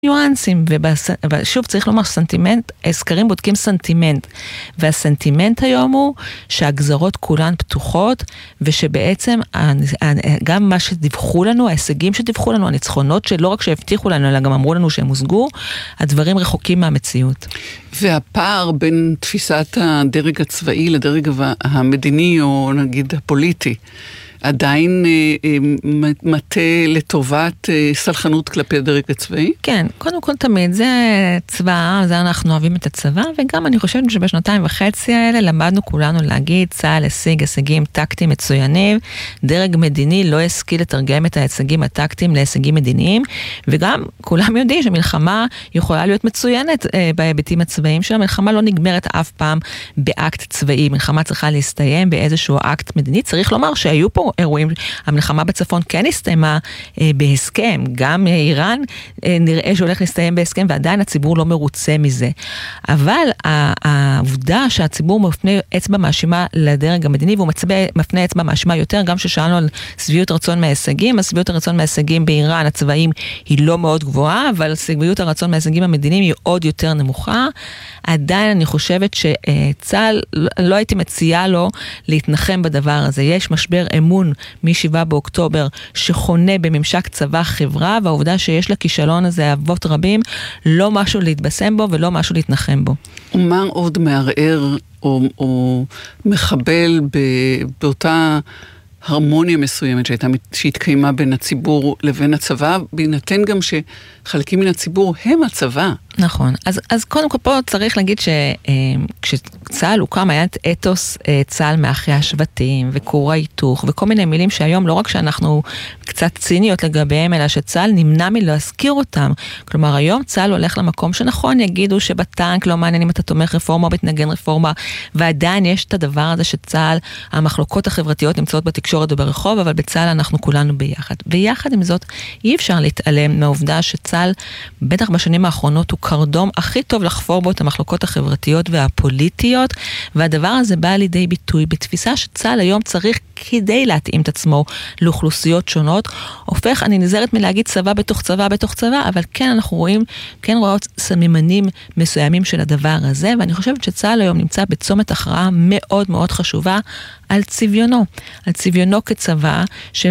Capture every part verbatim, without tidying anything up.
ניואנסים, ושוב צריך לומר סנטימנט, סקרים בודקים סנטימנט, והסנטימנט היום הוא שהגזרות כולן פתוחות, ושבעצם גם מה שדיווחו לנו, ההישגים שדיווחו לנו, הניצחונות שלא רק שהבטיחו לנו, אלא גם אמרו לנו שהם הושגו, הדברים רחוקים מהמציאות. והפער בין תפיסת הדרג הצבאי לדרג המדיני, או נגיד הפוליטי, עדיין אה, אה, מטה לטובת אה, סלחנות כלפי הדרג הצבאי? כן, קודם כל תמיד, זה צבא, זה אנחנו אוהבים את הצבא, וגם אני חושבת שבשנתיים וחצי האלה למדנו כולנו להגיד, צה"ל השיג הישגים טקטיים מצוינים, דרג מדיני לא השכיל לתרגם את ההישגים הטקטיים להישגים מדיניים, וגם כולם יודעים שמלחמה יכולה להיות מצוינת אה, בהיבטים הצבאיים שלה, מלחמה לא נגמרת אף פעם באקט צבאי, מלחמה צריכה להסתיים באיזשהו אקט מדיני, צריך לומר שהיו פה אירועים, המלחמה בצפון כן הסתיימה אה, בהסכם, גם אה, איראן אה, נראה שהולך להסתיים בהסכם, ועדיין הציבור לא מרוצה מזה. אבל העובדה שהציבור מפנה אצבע מאשימה לדרג המדיני, והוא מצבע, מפנה אצבע מאשימה יותר, גם ששאלנו על סביעות הרצון מההישגים, הסביעות הרצון מההישגים באיראן, הצבאים היא לא מאוד גבוהה, אבל סביעות הרצון מההישגים המדיניים היא עוד יותר נמוכה. עדיין אני חושבת שצה"ל, לא הייתי מציעה לו להתנחם בדבר הזה. יש משבר אמון מ-שבעה באוקטובר שחונה בממשק צבא חברה, והעובדה שיש לכישלון הזה אבות רבים, לא משהו להתבשם בו ולא משהו להתנחם בו. ומה עוד מערער או, או מחבל ב, באותה הרמוניה מסוימת שהייתה, שהתקיימה בין הציבור לבין הצבא, בהינתן גם שחלקים מן הציבור הם הצבא. נכון. אז, אז קודם כל פה צריך להגיד שכשצה"ל הוקם היה את אתוס צה"ל מאחרי השבטים וכור ההיתוך וכל מיני מילים שהיום לא רק שאנחנו קצת ציניות לגביהם, אלא שצה"ל נמנע מלהזכיר אותם. כלומר, היום צה"ל הולך למקום שנכון, יגידו שבטנק לא מעניין אם אתה תומך רפורמה או מתנגן רפורמה, ועדיין יש את הדבר הזה שצה"ל, המחלוקות החברתיות נמצאות בתקשורת וברחוב, אבל בצה"ל אנחנו כולנו ביחד. ויחד עם זאת, אי אפשר להתעלם מהעובדה שצה"ל, בטח בשנים האחרונות, הוא קרדום הכי טוב לחפור בו את המחלוקות החברתיות והפוליטיות, והדבר הזה בא לידי ביטוי בתפיסה שצה"ל היום צריך כדי להתאים את עצמו לאוכלוסיות שונות, הופך, אני נזהרת מלהגיד צבא בתוך צבא בתוך צבא, אבל כן אנחנו רואים, כן רואות סמימנים מסוימים של הדבר הזה, ואני חושבת שצה"ל היום נמצא בצומת הכרעה מאוד מאוד חשובה על צביונו, על צביונו כצבא,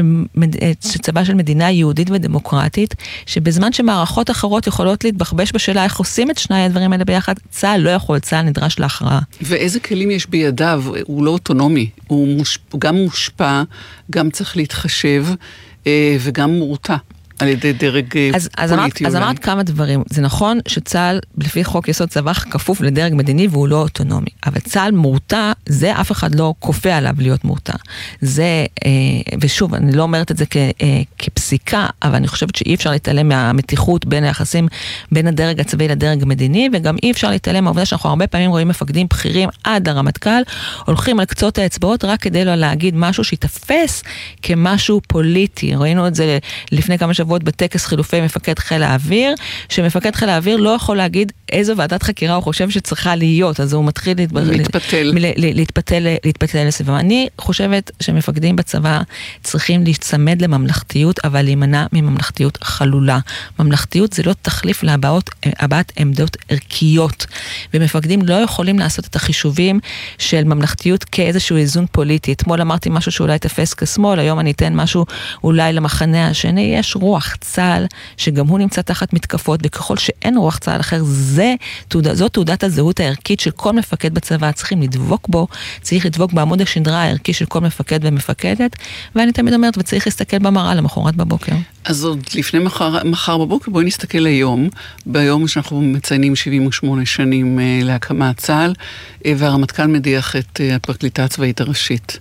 שצבא של מדינה יהודית ודמוקרטית, שבזמן שמערכות אחרות יכולות להתבחבש בשאלה איך עושים את שני הדברים האלה ביחד, צה"ל לא יכול, צה"ל נדרש להכרעה. ואיזה כלים יש בידיו? הוא לא אוטונומי, הוא מושפע, גם מושפע, גם צריך להתחשב, וגם מורתע על ידי דרג אז, פוליטי. אז אמרת, אז אמרת כמה דברים. זה נכון שצה"ל, לפי חוק יסוד צבא, כפוף לדרג מדיני והוא לא אוטונומי. אבל צה"ל מורתע, זה אף אחד לא כופה עליו להיות מורתע. זה, ושוב, אני לא אומרת את זה כ, כפסיקה, אבל אני חושבת שאי אפשר להתעלם מהמתיחות בין היחסים בין הדרג הצבאי לדרג המדיני, וגם אי אפשר להתעלם מהעובדה שאנחנו הרבה פעמים רואים מפקדים בכירים עד הרמטכ"ל, הולכים על קצות האצבעות רק כדי לא להגיד משהו שיתפס כמשהו פוליטי. ראינו את זה לפני כמה שבועות בטקס חילופי מפקד חיל האוויר, שמפקד חיל האוויר לא יכול להגיד איזו ועדת חקירה הוא חושב שצריכה להיות, אז הוא מתחיל להתפתל. להתפתל, להתפתל לסביבה. אני חושבת שמפקדים בצבא צריכים להצמד לממלכתיות, אבל להימנע מממלכתיות חלולה. ממלכתיות זה לא תחליף להבעת עמדות ערכיות, ומפקדים לא יכולים לעשות את החישובים של ממלכתיות כאיזשהו איזון פוליטי. אתמול אמרתי משהו שאולי תפס כשמאל, היום אני אתן משהו אולי למחנה השני. יש רוח צה"ל, שגם הוא נמצא תחת מתקפות, וככל שאין רוח צה"ל אחר, זה, זו תעודת הזהות הערכית של כל מפקד בצבא, צריכים לדבוק בו, צריך לדבוק בעמוד השדרה הערכי של כל מפקד ומפקדת, ואני תמיד אומרת, וצריך להסתכל במראה למחרת בבוקר. אז עוד לפני מחר, מחר בבוקר, בואי נסתכל היום, ביום שאנחנו מציינים שבעים ושמונה שנים להקמת צה"ל, והרמטכ"ל מדיח את הפרקליטה הצבאית הראשית.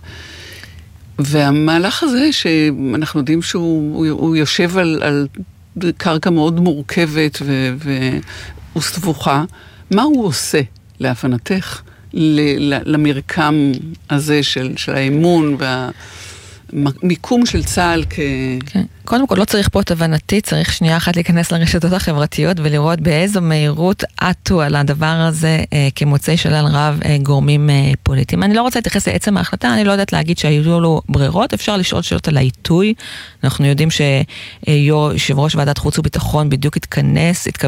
והמהלך הזה, שאנחנו יודעים שהוא הוא יושב על, על קרקע מאוד מורכבת ו, וסבוכה, מה הוא עושה להבנתך ל, ל, למרקם הזה של, של האמון וה, המיקום של צה"ל כ... כן. קודם כל, לא צריך פה את הבנתי, צריך שנייה אחת להיכנס לרשתות החברתיות ולראות באיזו מהירות עטו על הדבר הזה אה, כמוצאי שלל רב אה, גורמים אה, פוליטיים. אני לא רוצה להתייחס לעצם ההחלטה, אני לא יודעת להגיד שהיו לו ברירות, אפשר לשאול שאלות על העיתוי. אנחנו יודעים שיושב ראש ועדת חוץ וביטחון בדיוק התכנס, התכנס,